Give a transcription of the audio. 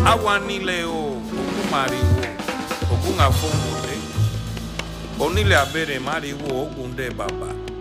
Awanile o okumariwo okungafonde onile abere mariwo okunde baba